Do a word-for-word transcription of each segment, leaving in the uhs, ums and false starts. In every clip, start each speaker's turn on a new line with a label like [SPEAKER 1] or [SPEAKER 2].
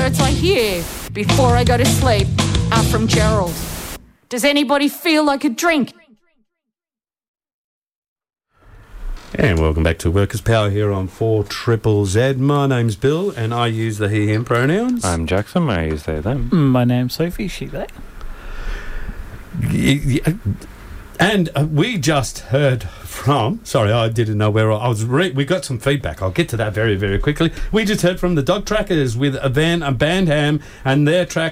[SPEAKER 1] words I hear before I go to sleep are from Gerald. Does anybody feel like a drink?
[SPEAKER 2] And welcome back to Workers' Power here on four Triple Z. My name's Bill, and I use the he, him pronouns.
[SPEAKER 3] I'm Jackson. I use they, them.
[SPEAKER 4] My name's Sophie. She, they.
[SPEAKER 2] And uh, we just heard from... Sorry, I didn't know where I, I was... Re- we got some feedback. I'll get to that very, very quickly. We just heard from the Dog Trackers with a Van a Bandham and their track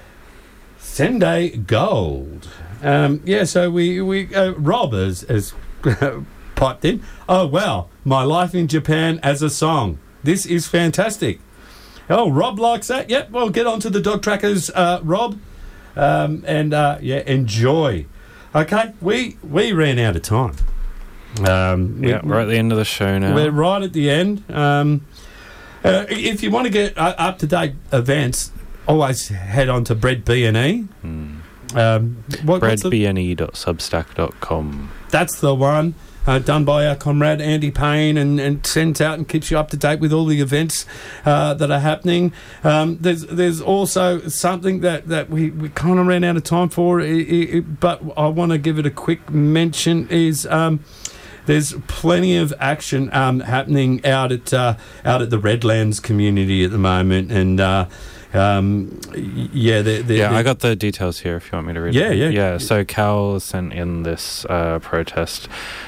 [SPEAKER 2] Sunday Gold. Um, yeah, so we... we uh, Rob has... has piped in. Oh, wow. My Life in Japan as a Song. This is fantastic. Oh, Rob likes that. Yep, well, get on to the Dog Trackers, uh, Rob. Um, and, uh, yeah, enjoy. Okay, we we ran out of time. Um,
[SPEAKER 3] yeah,
[SPEAKER 2] we,
[SPEAKER 3] we're at the end of the show now.
[SPEAKER 2] We're right at the end. Um, uh, if you want to get uh, up-to-date events, always head on to Bread B and E.
[SPEAKER 3] Hmm.
[SPEAKER 2] Um, what,
[SPEAKER 3] bread b n e dot substack dot com.
[SPEAKER 2] That's the one. Uh, done by our comrade Andy Payne, and, and sends out and keeps you up to date with all the events uh, that are happening. Um, there's there's also something that, that we, we kind of ran out of time for, it, it, but I want to give it a quick mention, is um, there's plenty of action um, happening out at uh, out at the Redlands community at the moment, and uh, Um, yeah, they're, they're,
[SPEAKER 3] yeah.
[SPEAKER 2] they're,
[SPEAKER 3] I got the details here. If you want me to read.
[SPEAKER 2] Yeah,
[SPEAKER 3] them.
[SPEAKER 2] yeah,
[SPEAKER 3] yeah. So Cal sent in this uh, protest,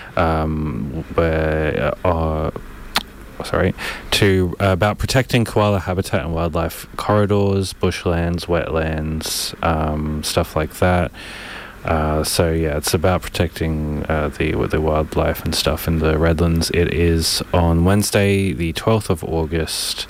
[SPEAKER 3] um, where uh, sorry, to uh, about protecting koala habitat and wildlife corridors, bushlands, wetlands, um, stuff like that. Uh, so yeah, it's about protecting uh, the the wildlife and stuff in the Redlands. It is on Wednesday, the twelfth of August.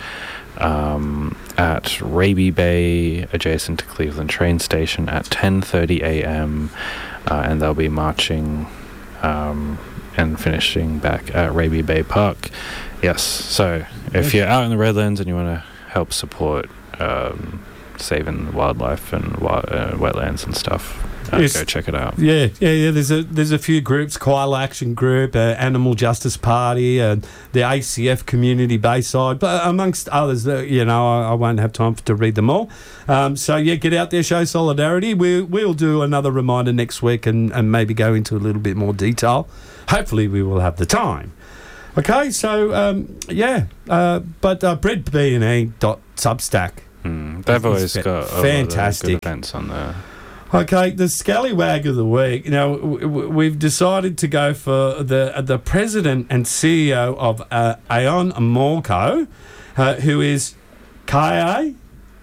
[SPEAKER 3] Um, at Raby Bay, adjacent to Cleveland train station, at ten thirty a.m. Uh, and they'll be marching um, and finishing back at Raby Bay Park. Yes, so if you're out in the Redlands and you want to help support um, saving wildlife and uh, wetlands and stuff, uh,
[SPEAKER 2] yes.
[SPEAKER 3] go check it out.
[SPEAKER 2] Yeah, yeah, yeah. There's a there's a few groups: Koala Action Group, uh, Animal Justice Party, and uh, the A C F Community Bayside, but amongst others. Uh, you know, I, I won't have time to read them all. Um, so yeah, get out there, show solidarity. We we'll do another reminder next week, and, and maybe go into a little bit more detail. Hopefully, we will have the time. Okay, so um, yeah, uh, but uh, bread b and e dot substack.
[SPEAKER 3] Hmm, they've always got
[SPEAKER 2] fantastic
[SPEAKER 3] good events on there.
[SPEAKER 2] Okay, the Scallywag of the Week. Now, w- w- we've decided to go for the uh, the president and C E O of uh, Aon Morco, uh, who is Kai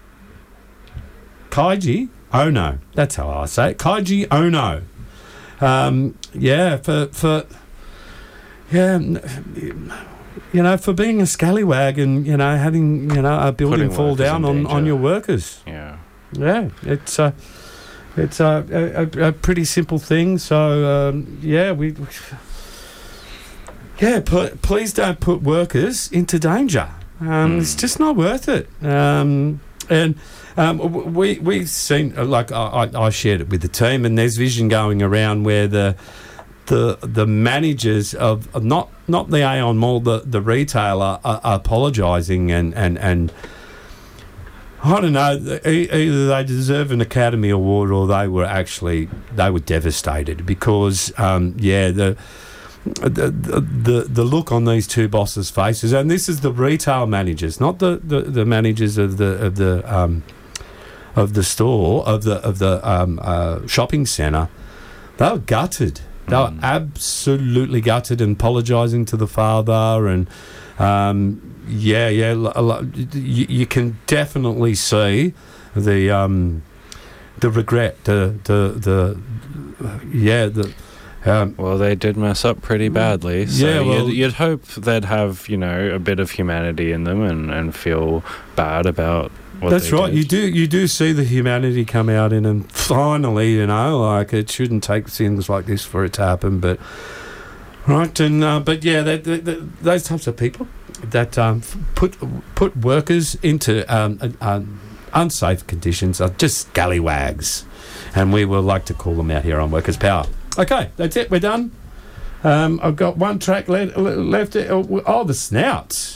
[SPEAKER 2] Kaiji Ono. That's how I say it. Kaiji Ono. Um, yeah, for for yeah, you know, for being a scallywag and you know having you know a building
[SPEAKER 3] Putting
[SPEAKER 2] fall down on, on your workers.
[SPEAKER 3] Yeah,
[SPEAKER 2] yeah, it's uh, it's uh, a, a, a pretty simple thing. So um, yeah, we, we yeah, p- please don't put workers into danger. Um, mm. It's just not worth it. Um, and um, we we've seen like I, I shared it with the team, and there's vision going around where the the the managers of, of not not the Aon Mall, the the retailer are, are apologising and, and and I don't know, either they deserve an Academy Award or they were actually they were devastated because um, yeah the. The, the the look on these two bosses' faces, and this is the retail managers, not the, the, the managers of the of the um, of the store of the of the um, uh, shopping centre. They were gutted. They were mm. absolutely gutted and apologising to the father, and um, yeah, yeah, you, you can definitely see the um, the regret, the the the yeah the. Um,
[SPEAKER 3] well, they did mess up pretty badly, so
[SPEAKER 2] yeah, well,
[SPEAKER 3] you'd, you'd hope they'd have, you know, a bit of humanity in them and, and feel bad about what
[SPEAKER 2] that's
[SPEAKER 3] they
[SPEAKER 2] right.
[SPEAKER 3] did.
[SPEAKER 2] You do you do see the humanity come out in them finally, you know, like it shouldn't take things like this for it to happen, but right and uh, but yeah, that, that, that, those types of people that um, put put workers into um, uh, unsafe conditions are just scallywags, and we will like to call them out here on Workers' Power. Okay, that's it. We're done. Um, I've got one track le- left. Oh, the Snouts.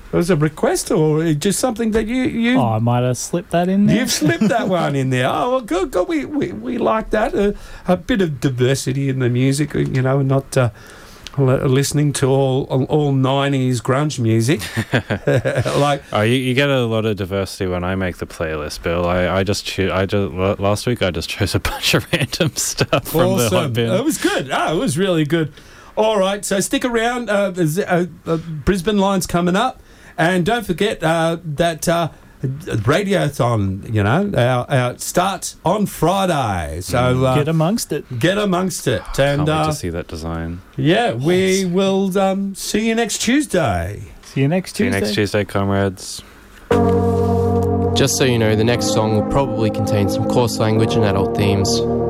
[SPEAKER 2] was a request or just something that you you
[SPEAKER 4] Oh, I might have slipped that in there.
[SPEAKER 2] you've slipped that one in there. Oh, well, good, good. We we, we like that. Uh, a bit of diversity in the music, you know, not uh, li- listening to all all nineties grunge music. Like,
[SPEAKER 3] Oh, you, you get a lot of diversity when I make the playlist, Bill. I, I just choose. I just l- last week I just chose a bunch of random stuff from the hot
[SPEAKER 2] awesome.
[SPEAKER 3] bin.
[SPEAKER 2] It was good. Oh, it was really good. All right, so stick around. Uh, there's uh, uh, Brisbane Line's coming up. And don't forget uh, that uh, Radiothon, you know, our, our starts on Friday. So uh,
[SPEAKER 4] Get amongst it.
[SPEAKER 2] get amongst it. And
[SPEAKER 3] Can't wait
[SPEAKER 2] uh,
[SPEAKER 3] to see that design.
[SPEAKER 2] yeah, we will um, see you next Tuesday.
[SPEAKER 4] See you next
[SPEAKER 3] See you
[SPEAKER 4] Tuesday.
[SPEAKER 3] next Tuesday, comrades.
[SPEAKER 5] Just so you know, the next song will probably contain some coarse language and adult themes.